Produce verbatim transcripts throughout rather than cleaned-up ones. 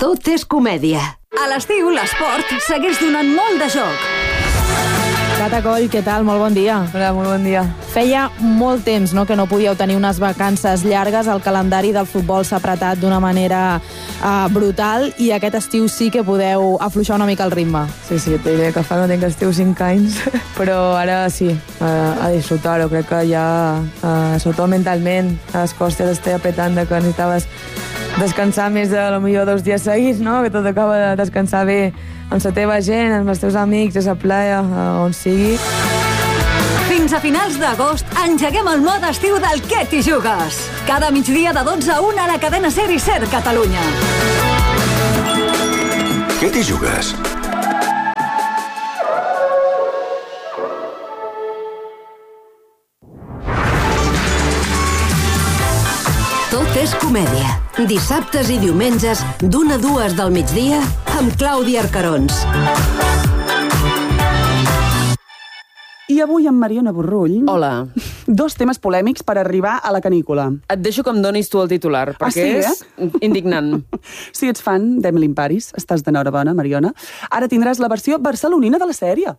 Tot és comèdia. A l'estiu, l'esport segueix donant molt de joc. Cata Coll, què tal? Molt bon dia. Hola, molt bon dia. Feia molt temps, no?, que no podíeu tenir unes vacances llargues. El calendari del futbol s'ha apretat d'una manera uh, brutal i aquest estiu sí que podeu afluixar una mica el ritme. Sí, sí, et diré que fa no tinc estiu cinc anys, però ara sí, a, a disfrutar-ho. Crec que ja, uh, sobretot mentalment, a les costes estic apretant de que necessitaves descansar més de, potser dos dies seguits, no?, que tot acaba de descansar bé amb la teva gent, amb els teus amics, a la playa, on sigui. Fins a finals d'agost engeguem el mode estiu del Què t'hi jugues? Cada migdia de dotze a una a la cadena SER i SER Catalunya. Què t'hi jugues? Tot és comèdia. Dissabtes i diumenges, d'una a dues del migdia, amb Clàudia Arcarons. I avui amb Mariona Borrull... Hola. Dos temes polèmics per arribar a la canícula. Et deixo que em donis tu el titular, perquè ah, sí, és eh? indignant. Si ets fan d'Emily in Paris, estàs d'enhorabona, Mariona. Ara tindràs la versió barcelonina de la sèrie.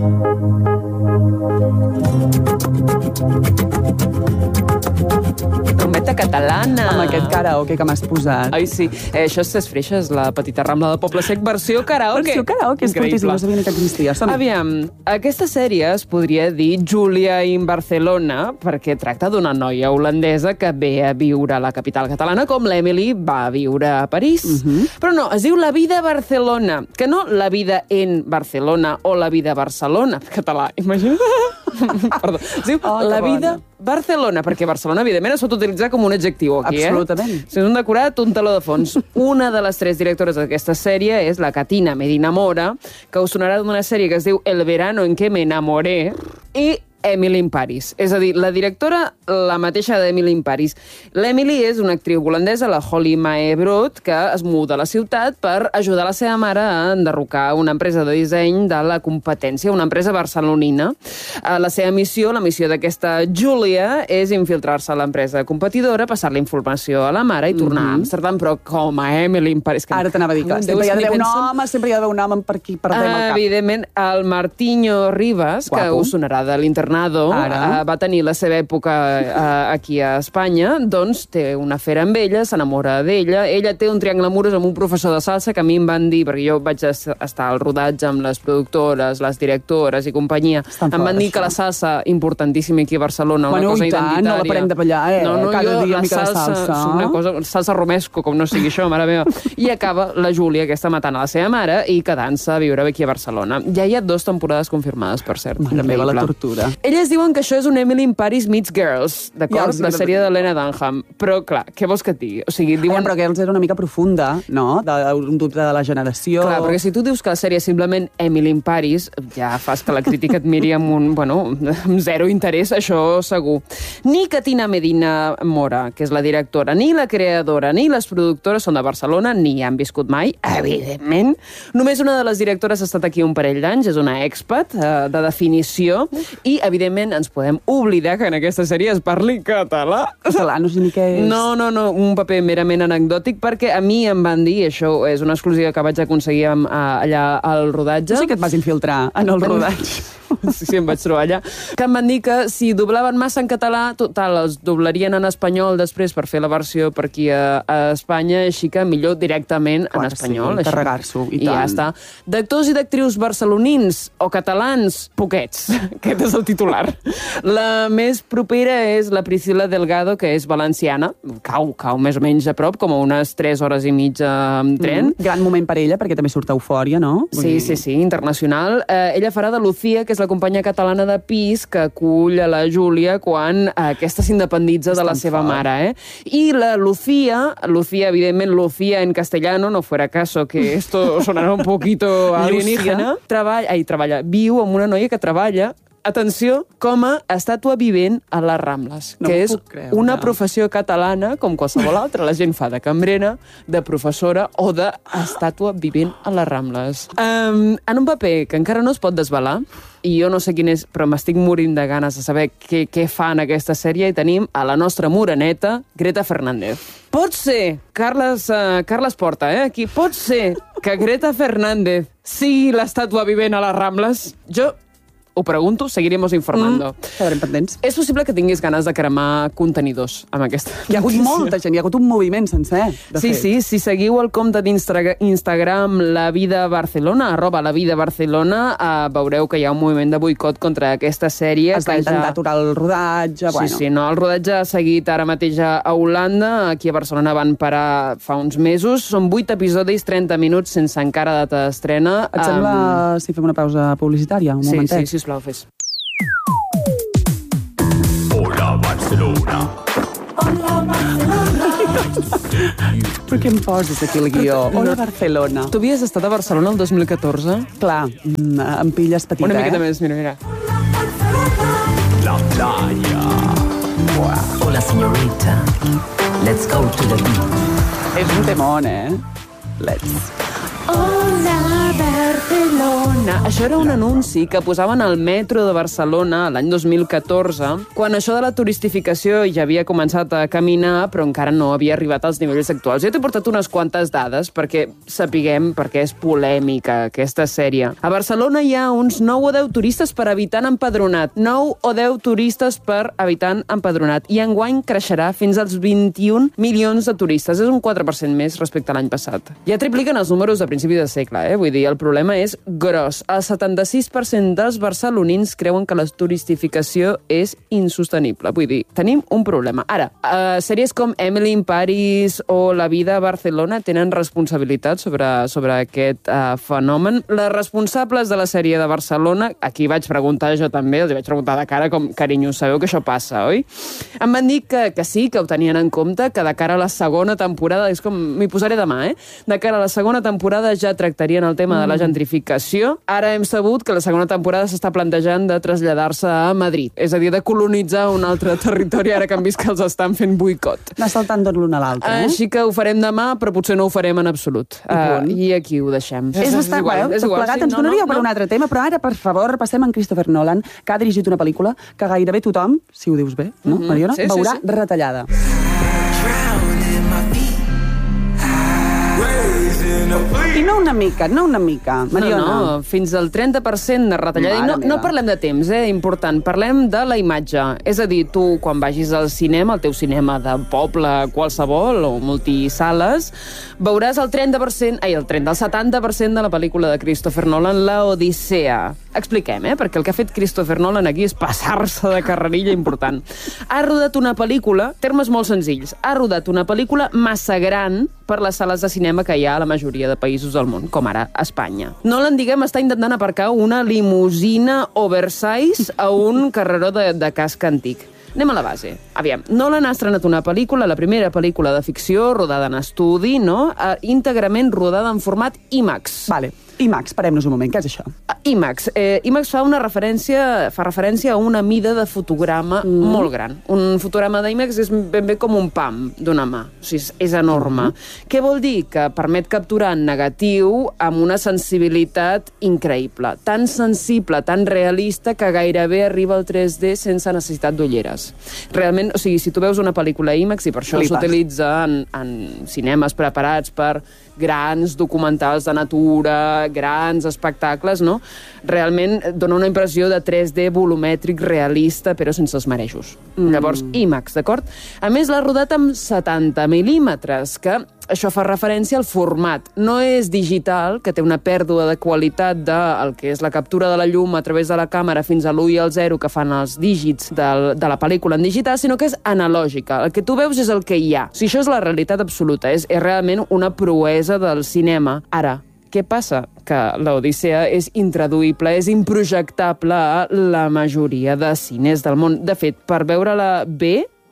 Trompeta catalana. Amb aquest karaoke que m'has posat. Ai, sí. Eh, això és Ses Freixes, la petita rambla de Poble Sec, versió karaoke. Versió karaoke, és fortíssim, no sabia ni que existia. Som-hi. Aviam, aquesta sèrie es podria dir Julia in Barcelona, perquè tracta d'una noia holandesa que ve a viure a la capital catalana, com l'Emily va viure a París. Uh -huh. Però no, es diu La vida a Barcelona, que no La vida en Barcelona o La vida a Barcelona, català, imagina't. Perdó. Es diu Oh, La bona. vida Barcelona, perquè Barcelona, evidentment, es pot utilitzar com un adjectiu aquí, Absolutament. eh? Si és un decorat, un taló de fons. Una de les tres directores d'aquesta sèrie és la Catina Medina Mora, que us sonarà d'una sèrie que es diu El verano en que me enamoré, i Emily in Paris. És a dir, la directora, la mateixa d'Emily in Paris. L'Emily és una actriu holandesa, la Holly Mae Brood, que es muda a la ciutat per ajudar la seva mare a enderrocar una empresa de disseny de la competència, una empresa barcelonina. La seva missió, la missió d'aquesta Julia, és infiltrar-se a l'empresa competidora, passar la informació a la mare i tornar mm-hmm. a Amsterdam, però com a Emily in Paris. Que Ara t'anava a dir, clar, sempre hi ha d'haver un home, sempre hi ha d'haver un home per qui perdem el cap. Evidentment, el Martinho Rivas, Guapo. que us sonarà de l'Internat, Uh, va tenir la seva època uh, aquí a Espanya, doncs té una afera amb ella, s'enamora d'ella, ella té un triangle amorós amb un professor de salsa que a mi em van dir, perquè jo vaig estar al rodatge amb les productores, les directores i companyia, Estan em van fort, dir això. que la salsa, importantíssima aquí a Barcelona, una Bueno, cosa i tant, identitària. no l'aprenem de ballar, eh? No, no, Cada jo, dia la mica de salsa, salsa. una cosa, salsa romesco, com no sigui això, mare meva. I acaba la Júlia, aquesta matant a la seva mare i quedant-se a viure aquí a Barcelona. Ja hi ha dues temporades confirmades, per cert. Mare meva, la tortura. Elles diuen que això és un Emily in Paris meets Girls, d'acord? Ja, sí, la sí, sèrie sí. de Lena Dunham. Però, clar, què vols que et digui? O sigui, diuen... Diuen... Però Girls era una mica profunda, no? Un dubte de la generació... Clar, perquè si tu dius que la sèrie és simplement Emily in Paris, ja fas que la crítica et miri amb un, bueno, amb zero interès, això segur. Ni Catina Medina Mora, que és la directora, ni la creadora, ni les productores són de Barcelona, ni han viscut mai, evidentment. Només una de les directores ha estat aquí un parell d'anys, és una expat eh, de definició, i, evidentment, ens podem oblidar que en aquesta sèrie es parli català. Català, no sé ni què és... No, no, no, un paper merament anecdòtic, perquè a mi em van dir, això és una exclusiva que vaig aconseguir amb, a, allà al rodatge. Tu sí que et vas infiltrar en el rodatge. Sí, sí, em vaig trobar allà. Que em van dir que si doblaven massa en català, total, els doblarien en espanyol després per fer la versió per aquí a, a Espanya, així que millor directament Clar, en espanyol. sí, carregar-s'ho, i I ja tant. està. D'actors i d'actrius barcelonins o catalans, poquets. Aquest és el titular. La més propera és la Priscila Delgado, que és valenciana. Cau, cau més o menys a prop, com a unes tres hores i mitja amb tren. Mm, gran moment per ella, perquè també surt a Eufòria, no? Vull Sí, dir... sí, sí, internacional. Eh, ella farà de Lucía, que és la companya catalana de pis que acull a la Júlia quan eh, aquesta s'independitza de la seva fort. mare, eh? I la Lucía, Lucía, evidentment, Lucía en castellano, no fuera caso que esto sonará un poquito alienígena, treballa, ai, treballa, viu amb una noia que treballa atenció, com a estàtua vivent a les Rambles, No que m'ho és puc creure. una professió catalana, com qualsevol altra. La gent fa de cambrera, de professora o d'estàtua vivent a les Rambles. Um, en un paper que encara no es pot desvelar, i jo no sé quin és, però m'estic morint de ganes de saber què, què fa en aquesta sèrie, i tenim a la nostra moreneta, Greta Fernández. Pot ser, Carles, uh, Carles Porta, eh, aquí, pot ser que Greta Fernández sigui l'estàtua vivent a les Rambles? Jo ho pregunto, seguiremos informando. Mm, quedarem pendents. És possible que tinguis ganes de cremar contenidors amb aquesta Hi ha hagut notícia. molta gent, hi ha hagut un moviment sencer, de Sí, fet. sí, si seguiu el compte d'Instagram La Vida Barcelona, arroba La Vida Barcelona, uh, veureu que hi ha un moviment de boicot contra aquesta sèrie. Es va que intentar ja... aturar el rodatge, Sí, bueno. sí, no, el rodatge ha seguit ara mateix a Holanda, aquí a Barcelona van parar fa uns mesos, són vuit episodis, trenta minuts, sense encara data d'estrena. Et sembla si fem una pausa publicititària, un Sí, momentet? sí, sisplau, fes. Hola Barcelona. Per què em poses aquí el guió? Hola, Barcelona. Tu havies estat a Barcelona el dos mil catorze? Clar, mm, en pilles petita, Una miqueta eh? més, mira, mira. La playa. Hola, señorita. Let's go to the beach. És un temón, eh? Let's. Hola, Barcelona. Això era un anunci que posaven al metro de Barcelona l'any dos mil catorze, quan això de la turistificació ja havia començat a caminar, però encara no havia arribat als nivells actuals. Jo t'he portat unes quantes dades perquè sapiguem per què és polèmica aquesta sèrie. A Barcelona hi ha uns nou o deu turistes per habitant empadronat. nou o deu turistes per habitant empadronat. I enguany creixerà fins als vint-i-un milions de turistes. És un quatre per cent més respecte a l'any passat. Ja tripliquen els números de principi de segle, eh? Vull dir, el problema és gros. El setanta-sis per cent dels barcelonins creuen que la turistificació és insostenible. Vull dir, tenim un problema. Ara, uh, sèries com Emily in Paris o La Vida a Barcelona tenen responsabilitat sobre, sobre aquest uh, fenomen. Les responsables de la sèrie de Barcelona, aquí vaig preguntar jo també, els vaig preguntar de cara com, carinyo, sabeu que això passa, oi? Em van dir que, que sí, que ho tenien en compte, que de cara a la segona temporada, és com, m'hi posaré demà, eh? De cara a la segona temporada ja tractarien el tema de la gentrificació. Ara hem sabut que la segona temporada s'està plantejant de traslladar-se a Madrid, és a dir, de colonitzar un altre territori, ara que han vist que els estan fent boicot. Anar saltant d'on l'un a l'altre, eh? Així que ho farem demà, però potser no ho farem en absolut. I punt. Uh, I aquí ho deixem. És bastant, igual, bueno, és tot igual, plegat sí, ens no, donaria no, per no. un altre tema, però ara, per favor, passem en Christopher Nolan, que ha dirigit una pel·lícula que gairebé tothom, si ho dius bé, no, Mhm. Mariona, Sí, sí, veurà sí. retallada. I no una mica, no una mica, Mariona. No, no, fins al trenta per cent de retallada. I Mare no, no meva. parlem de temps, eh, important. Parlem de la imatge. És a dir, tu, quan vagis al cinema, el teu cinema de poble qualsevol, o multisales, veuràs el trenta per cent, ai, el trenta, el setanta per cent de la pel·lícula de Christopher Nolan, La Odissea. Expliquem, eh, perquè el que ha fet Christopher Nolan aquí és passar-se de carrerilla important. Ha rodat una pel·lícula, termes molt senzills, ha rodat una pel·lícula massa gran per les sales de cinema que hi ha a la majoria de països del món, com ara Espanya. Nolan, diguem, està intentant aparcar una limusina oversize a un carreró de, de casc antic. Anem a la base. Aviam, Nolan ha estrenat una pel·lícula, la primera pel·lícula de ficció, rodada en estudi, no? Uh, íntegrament rodada en format IMAX. Vale, IMAX, parem-nos un moment, què és això? Uh, IMAX. Eh, IMAX fa una referència, fa referència a una mida de fotograma mm. molt gran. Un fotograma d'IMAX és ben bé com un pam d'una mà. O sigui, és, és enorme. Mm. Què vol dir? Que permet capturar en negatiu amb una sensibilitat increïble. Tan sensible, tan realista, que gairebé arriba al tres D sense necessitat d'ulleres. Realment, o sigui, si tu veus una pel·lícula IMAX, i per això Flipes. s'utilitza en, en cinemes preparats per grans documentals de natura, grans espectacles, no? Realment dona una impressió de tres D volumètric realista, però sense els marejos. Mm. Llavors, IMAX, d'acord? A més, l'ha rodat amb setanta mil·límetres, que això fa referència al format. No és digital, que té una pèrdua de qualitat del que és la captura de la llum a través de la càmera fins a l'u i el zero que fan els dígits del, de la pel·lícula en digital, sinó que és analògica. El que tu veus és el que hi ha. O sigui, això és la realitat absoluta. És, és realment una proesa del cinema. Ara, què passa? Que l'Odissea és intraduïble, és improjectable a la majoria de cines del món. De fet, per veure-la bé,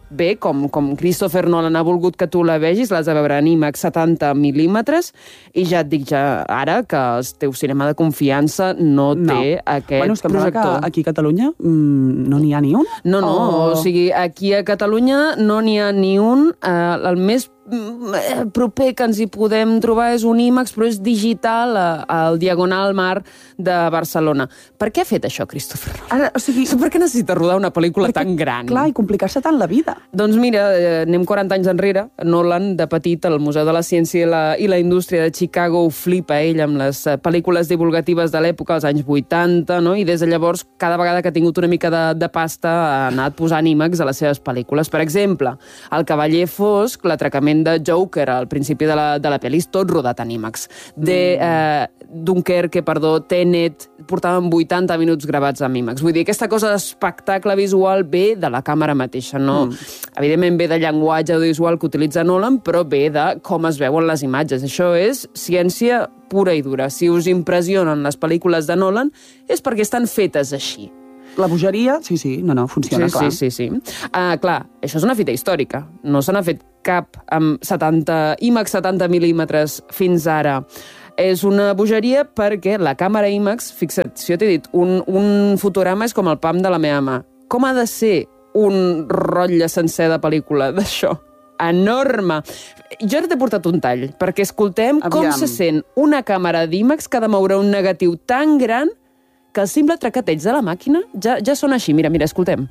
bé, com, com Christopher Nolan ha volgut que tu la vegis, l'has de veure en IMAX setanta mil·límetres, i ja et dic ja ara que el teu cinema de confiança no, no. té aquest bueno, és que projector. Que aquí a Catalunya mmm, no n'hi ha ni un? No, no, oh. o sigui, aquí a Catalunya no n'hi ha ni un. Eh, el més proper que ens hi podem trobar és un IMAX, però és digital al Diagonal Mar de Barcelona. Per què ha fet això, Christopher? Ara, o sigui... Per què necessita rodar una pel·lícula perquè, tan gran? Clar, i complicar-se tant la vida. Doncs mira, eh, anem quaranta anys enrere. Nolan, de petit, al Museu de la Ciència i la, i la Indústria de Chicago, ho flipa ell amb les pel·lícules divulgatives de l'època, als anys vuitanta, no? I des de llavors, cada vegada que ha tingut una mica de, de pasta, ha anat posant IMAX a les seves pel·lícules. Per exemple, El cavaller fosc, l'atracament de Joker al principi de la, de la pel·li, és tot rodat en IMAX. De eh, Dunkerque, perdó, Tenet, portaven vuitanta minuts gravats en IMAX. Vull dir, aquesta cosa d'espectacle visual ve de la càmera mateixa, no? Mm. Evidentment ve de llenguatge audiovisual que utilitza Nolan, però ve de com es veuen les imatges. Això és ciència pura i dura. Si us impressionen les pel·lícules de Nolan, és perquè estan fetes així. La bogeria, sí, sí, no, no, funciona, sí, clar. Sí, sí, sí. Uh, clar, això és una fita històrica. No se n'ha fet cap amb setanta, IMAX setanta mil·límetres fins ara. És una bogeria perquè la càmera IMAX, fixa't, si jo t'he dit, un, un fotograma és com el pam de la meva mà. Com ha de ser un rotlle sencer de pel·lícula d'això? Enorme. Jo ara t'he portat un tall, perquè escoltem Aviam. com se sent una càmera d'IMAX que ha de moure un negatiu tan gran que el simple tracateig de la màquina ja, ja sona així. Mira, mira, escoltem.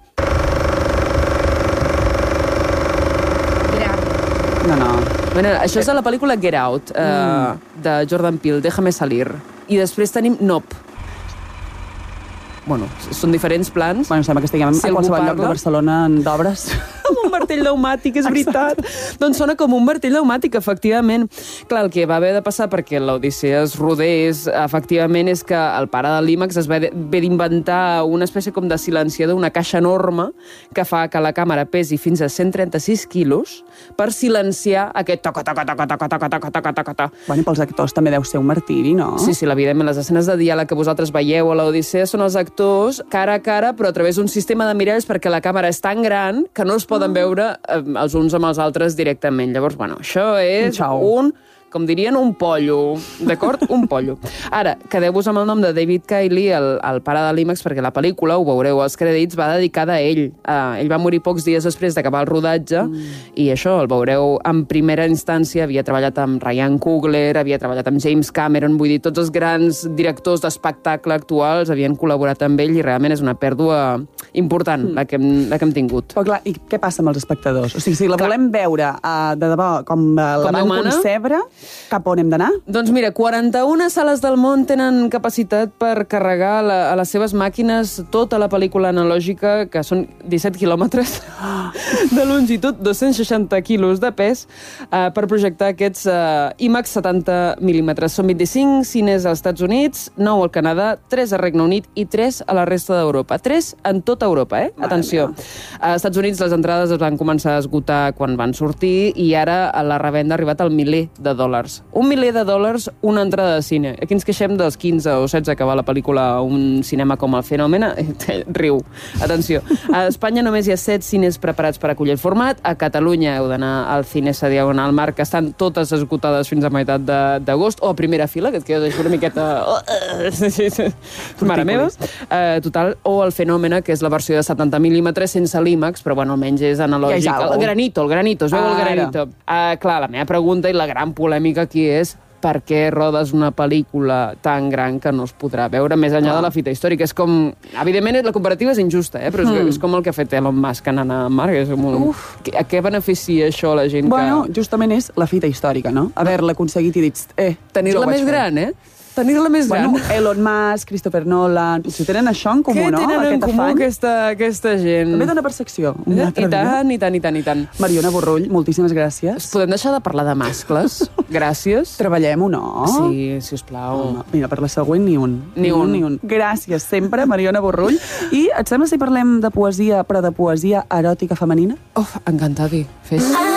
No, no. Bueno, això és de la pel·lícula Get Out, eh, mm. de Jordan Peele, Déjame salir. I després tenim Nope. Bueno, són diferents plans. Bueno, sembla que estiguem si a qualsevol lloc de Barcelona d'obres. Amb un martell pneumàtic, és veritat. Doncs sona com un martell pneumàtic, efectivament. Clar, el que va haver de passar perquè l'Odissea es rodés, efectivament, és que el pare de l'IMAX es ve d'inventar una espècie com de silenciador, una caixa enorme, que fa que la càmera pesi fins a cent trenta-sis quilos per silenciar aquest toca, toca, toca, toca, toca, toca, toca, toca, toca. Bueno, i pels actors també deu ser un martiri, no? Sí, sí, evidentment, les escenes de diàleg que vosaltres veieu a l'Odissea són els actors cara a cara, però a través d'un sistema de miralls perquè la càmera és tan gran que no es poden veure eh, els uns amb els altres directament. Llavors, bueno, això és un, com dirien, un pollo, d'acord? Un pollo. Ara, quedeu-vos amb el nom de David Kiley, el, el pare de l'IMAX, perquè la pel·lícula, ho veureu als crèdits, va dedicada a ell. Uh, ell va morir pocs dies després d'acabar el rodatge, mm. i això, el veureu en primera instància, havia treballat amb Ryan Coogler, havia treballat amb James Cameron, vull dir, tots els grans directors d'espectacle actuals havien col·laborat amb ell, i realment és una pèrdua important, mm. la, que hem, la que hem tingut. Però clar, i què passa amb els espectadors? O sigui, si la clar. volem veure uh, de debò, com uh, la van concebre, cap on hem d'anar? Doncs mira, quaranta-una sales del món tenen capacitat per carregar la, a les seves màquines tota la pel·lícula analògica, que són disset quilòmetres de longitud, dos-cents seixanta quilos de pes, eh, per projectar aquests eh, IMAX setanta mil·límetres. Són vint-i-cinc cines als Estats Units, nou al Canadà, tres al Regne Unit i tres a la resta d'Europa. tres en tota Europa, eh? Atenció. Als Estats Units les entrades es van començar a esgotar quan van sortir i ara a la revenda ha arribat al miler de dòlars. Un miler de dòlars, una entrada de cine. Aquí ens queixem dels quinze o setze que va la pel·lícula a un cinema com el Fenòmena. Riu. Atenció. A Espanya només hi ha set cines preparats per acollir el format. A Catalunya heu d'anar al Cinesa Diagonal Mar, que estan totes esgotades fins a meitat d'agost, o a primera fila, que et quedes així una miqueta... Mare meva. Uh, total, o el Fenòmena, que és la versió de setanta mil·límetres sense l'IMAX, però bueno, almenys és analògic. Ja és el granito, el granito, es veu ah, el granito. Uh, clar, la meva pregunta i la gran polèmica aquí és per què rodes una pel·lícula tan gran que no es podrà veure més enllà ah. de la fita històrica. És com... Evidentment, la comparativa és injusta, eh? Però és, mm. és com el que ha fet Elon Musk en anar a Mart. És molt... A què beneficia això la gent bueno, que... Bueno, justament és la fita històrica, no? Haver-la aconseguit i dit... Eh, tenir-la més gran, eh? Tenir-la més gran. Bueno, Elon Musk, Christopher Nolan... Potser tenen això en comú, què no? Què tenen en comú aquesta, aquesta gent? També dona percepció. I tant, i tant, i tant, i tant. Mariona Borrull, moltíssimes gràcies. Podem deixar de parlar de mascles? Gràcies. Treballem-ho, no? Sí, sisplau. Home, mira, per la següent ni un. Ni un. Ni un. Gràcies sempre, Mariona Borrull. I et sembla si parlem de poesia, però de poesia eròtica femenina? Oh, encantada. Fes.